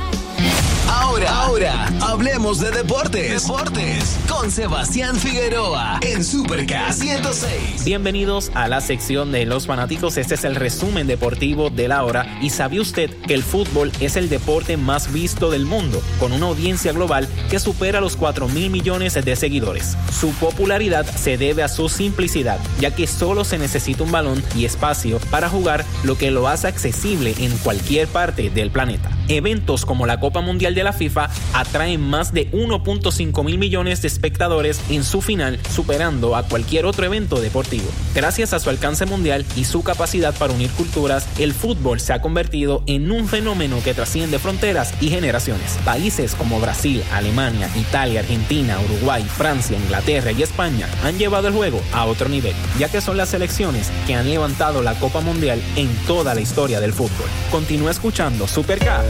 Ahora, hablemos de deportes con Sebastián Figueroa en Superca 106. Bienvenidos a la sección de los fanáticos. Este es el resumen deportivo de la hora. ¿Y sabe usted que el fútbol es el deporte más visto del mundo, con una audiencia global que supera los 4,000 millones de seguidores? Su popularidad se debe a su simplicidad, ya que solo se necesita un balón y espacio para jugar, lo que lo hace accesible en cualquier parte del planeta. Eventos como la Copa Mundial de la FIFA atraen más de 1.5 mil millones de espectadores en su final, superando a cualquier otro evento deportivo. Gracias a su alcance mundial y su capacidad para unir culturas, el fútbol se ha convertido en un fenómeno que trasciende fronteras y generaciones. Países como Brasil, Alemania, Italia, Argentina, Uruguay, Francia, Inglaterra y España han llevado el juego a otro nivel, ya que son las selecciones que han levantado la Copa Mundial en toda la historia del fútbol. Continúa escuchando Superca.